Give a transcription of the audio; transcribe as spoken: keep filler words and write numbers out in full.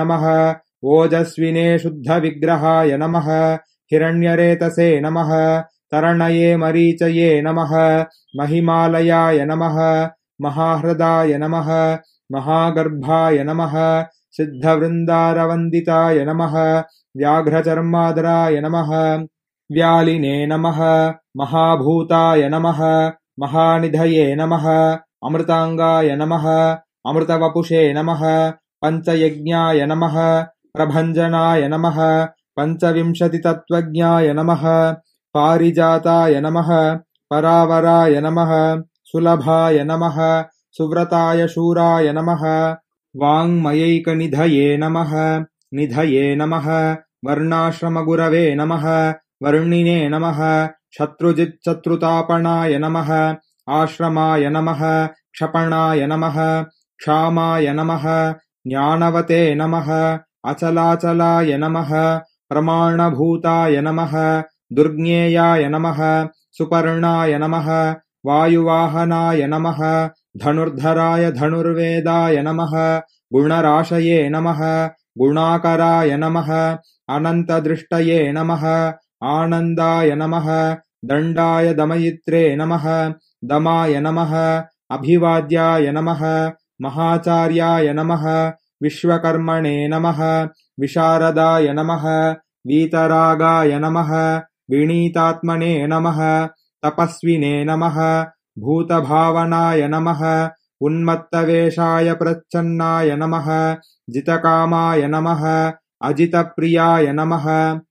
नमः ओजस्विने शुद्धविग्रहाय नमः हिरण्यरेतसे नमः तरणये मरीचये नमः महिमालयाय नमः महाहृदाय नमः महागर्भाय नमः सिद्धवृन्दारवन्दिताय नमः व्याघ्रचर्मादराय नमः व्यालिने नमः महाभूताय नमः महानिधये नमः अमृतांगाय नमः अमृतवपुषे नमः पंचयज्ञाय नमः प्रभञ्जनाय नमः पंचविंशतितत्त्वज्ञाय नमः पारिजाताय नमः परावराय नमः सुलभाय नमः सुव्रताय शूराय नमः वाङ्मयैकनिधये नमः निधये नमः वर्णाश्रमगुरवे नमः वर्णिने नमः शत्रुजिच्शत्रुतापणाय नमः आश्रमाय नमः क्षपणाय नमः क्षामाय नमः ज्ञानवते नमः अचलाचलाय नमः प्रमाणभूताय नमः दुर्ज्ञेयाय नमः सुपर्णाय नमः वायुवाहनाय नमः धनुर्धराय धनुर्वेदाय नमः गुणराशये नमः गुणाकराय नमः अनन्तदृष्टये नमः आनन्दाय नमः दण्डाय दमयित्रे नमः दमाय नमः अभिवाद्याय नमः महाचार्याय नमः विश्वकर्मणे नमः विशारदाय नमः वीतरागाय नमः विनीतात्मने नमः तपस्विने नमः भूतभावनाय नमः उन्मत्तवेषाय प्रच्छन्नाय नमः जितकामाय नमः अजितप्रियाय नमः